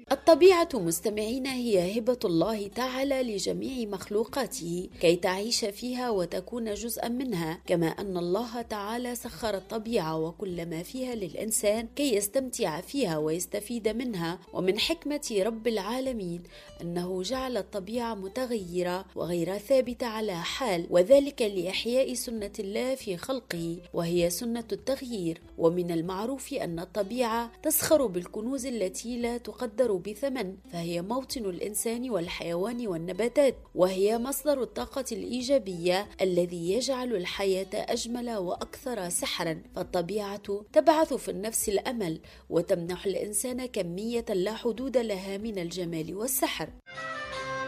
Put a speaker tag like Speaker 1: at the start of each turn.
Speaker 1: الطبيعة مستمعين هي هبة الله تعالى لجميع مخلوقاته كي تعيش فيها وتكون جزءا منها، كما أن الله تعالى سخر الطبيعة وكل ما فيها للإنسان كي يستمتع فيها ويستفيد منها. ومن حكمة رب العالمين أنه جعل الطبيعة متغيرة وغير ثابتة على حال، وذلك لإحياء سنة الله في خلقه وهي سنة التغيير. ومن المعروف أن الطبيعة تسخر بالكنوز التي لا تقدر بثمن، فهي موطن الإنسان والحيوان والنباتات، وهي مصدر الطاقة الإيجابية الذي يجعل الحياة أجمل وأكثر سحرا. فالطبيعة تبعث في النفس الأمل وتمنح الإنسان كمية لا حدود لها من الجمال والسحر.